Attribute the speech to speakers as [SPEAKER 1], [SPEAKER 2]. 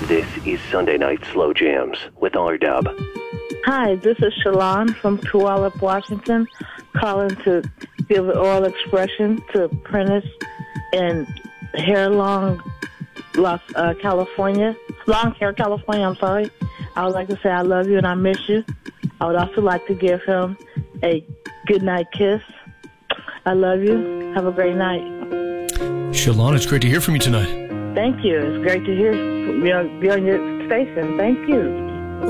[SPEAKER 1] This is Sunday Night Slow Jams with R-Dub.
[SPEAKER 2] Hi, this is Shalon from Puyallup, Washington, calling to give oral expression to Prentice in Hair Long, California. Long Hair, California, I'm sorry. I would like to say I love you and I miss you. I would also like to give him a goodnight kiss. I love you. Have a great night.
[SPEAKER 3] Shalon, it's great to hear from you tonight.
[SPEAKER 2] Thank you. It's great to be on your station. Thank you.